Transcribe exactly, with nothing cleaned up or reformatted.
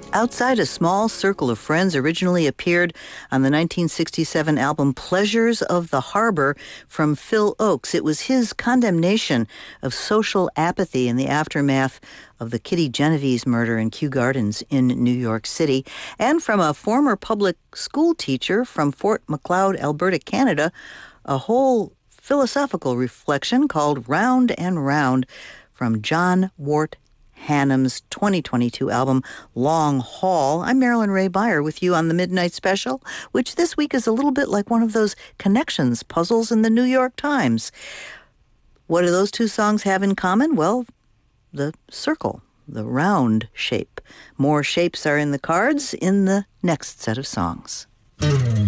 Outside a Small Circle of Friends originally appeared on the nineteen sixty-seven album Pleasures of the Harbor from Phil Ochs. It was his condemnation of social apathy in the aftermath of the Kitty Genovese murder in Kew Gardens in New York City. And from a former public school teacher from Fort Macleod, Alberta, Canada, a whole philosophical reflection called Round and Round from John Wart Hannam's twenty twenty-two album, Long Haul. I'm Marilyn Ray Beyer with you on the Midnight Special, which this week is a little bit like one of those connections puzzles in the New York Times. What do those two songs have in common? Well, the circle, the round shape. More shapes are in the cards in the next set of songs.